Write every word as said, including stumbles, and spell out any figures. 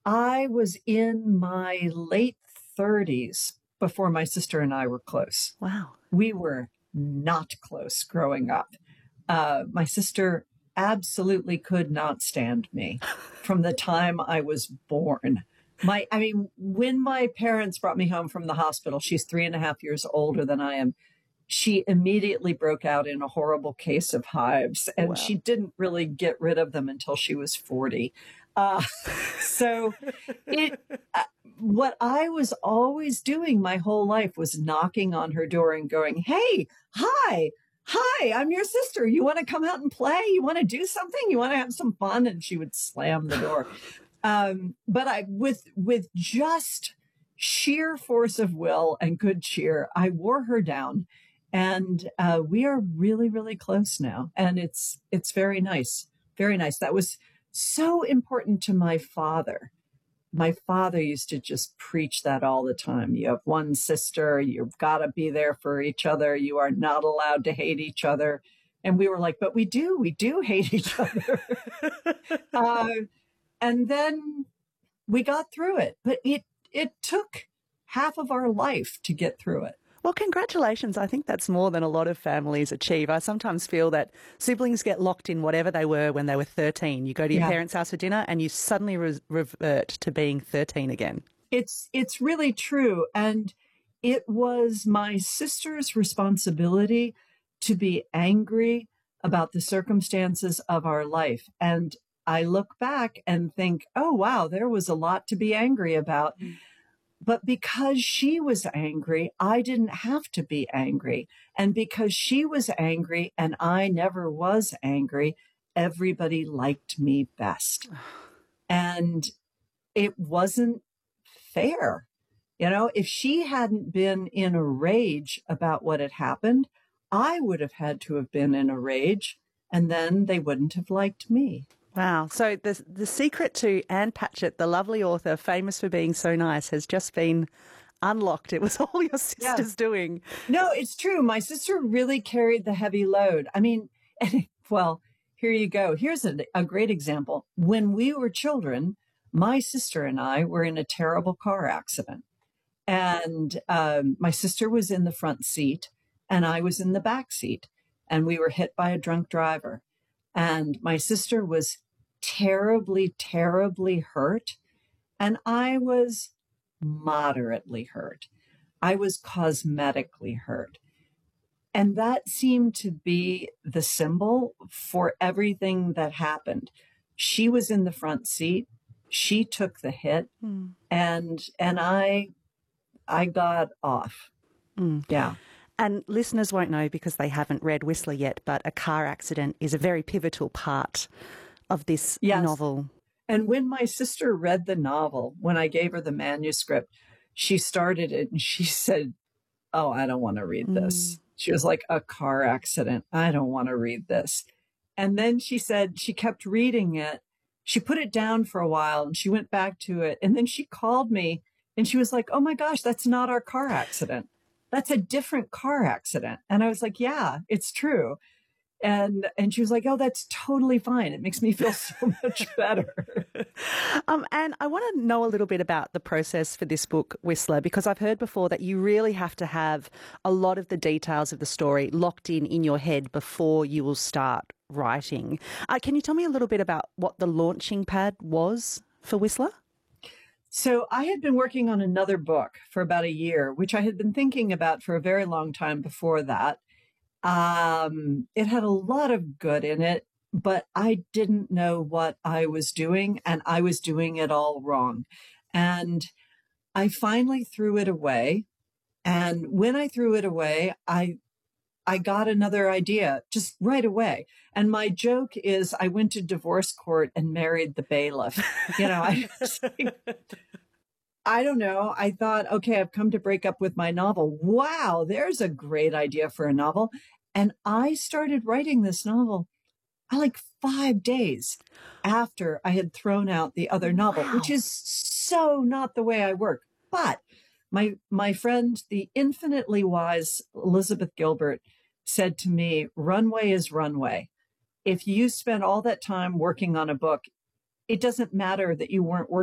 I was in my late thirties before my sister and I were close. Wow. We were not close growing up. Uh, my sister absolutely could not stand me from the time I was born. My, I mean, when my parents brought me home from the hospital, she's three and a half years older than I am. She immediately broke out in a horrible case of hives, and Wow. she didn't really get rid of them until she was forty. Uh, so it, uh, what I was always doing my whole life was knocking on her door and going, "Hey, hi, hi, I'm your sister. You want to come out and play? You want to do something? You want to have some fun?" And she would slam the door. Um, but I, with, with just sheer force of will and good cheer, I wore her down. And uh, we are really, really close now. And it's it's very nice. Very nice. That was so important to my father. My father used to just preach that all the time. You have one sister. You've got to be there for each other. You are not allowed to hate each other. And we were like, but we do. We do hate each other. uh, and then we got through it. But it it took half of our life to get through it. Well, congratulations. I think that's more than a lot of families achieve. I sometimes feel that siblings get locked in whatever they were when they were thirteen. You go to your Yeah. parents' house for dinner and you suddenly re- revert to being thirteen again. It's it's really true. And it was my sister's responsibility to be angry about the circumstances of our life. And I look back and think, oh, wow, there was a lot to be angry about. Mm. But because she was angry, I didn't have to be angry. And because she was angry and I never was angry, everybody liked me best. And it wasn't fair. You know, if she hadn't been in a rage about what had happened, I would have had to have been in a rage, and then they wouldn't have liked me. Wow. So the the secret to Ann Patchett, the lovely author, famous for being so nice, has just been unlocked. It was all your sister's Yeah. doing. No, it's true. My sister really carried the heavy load. I mean, well, here you go. Here's a, a great example. When we were children, my sister and I were in a terrible car accident. And um, my sister was in the front seat and I was in the back seat. And we were hit by a drunk driver. And my sister was terribly, terribly hurt. And I was moderately hurt. I was cosmetically hurt. And that seemed to be the symbol for everything that happened. She was in the front seat. She took the hit. Mm. And and I I got off. Mm. Yeah. And listeners won't know because they haven't read Whistler yet, but a car accident is a very pivotal part of this yes. novel. And when my sister read the novel, when I gave her the manuscript, she started it and she said, "Oh, I don't want to read this." Mm. She was like, "A car accident. I don't want to read this." And then she said she kept reading it. She put it down for a while and she went back to it. And then she called me and she was like, "Oh my gosh, that's not our car accident. That's a different car accident." And I was like, "Yeah, it's true." And and she was like, "Oh, that's totally fine. It makes me feel so much better." um, and I want to know a little bit about the process for this book, Whistler, because I've heard before that you really have to have a lot of the details of the story locked in in your head before you will start writing. Uh, can you tell me a little bit about what the launching pad was for Whistler? So I had been working on another book for about a year, which I had been thinking about for a very long time before that. Um, it had a lot of good in it, but I didn't know what I was doing, and I was doing it all wrong. And I finally threw it away. And when I threw it away, I I got another idea just right away. And my joke is I went to divorce court and married the bailiff. You know, I was like, I don't know. I thought, okay, I've come to break up with my novel. Wow, there's a great idea for a novel. And I started writing this novel uh, like five days after I had thrown out the other novel, wow. which is so not the way I work. But my my friend, the infinitely wise Elizabeth Gilbert, said to me, "Runway is runway. If you spend all that time working on a book, it doesn't matter that you weren't working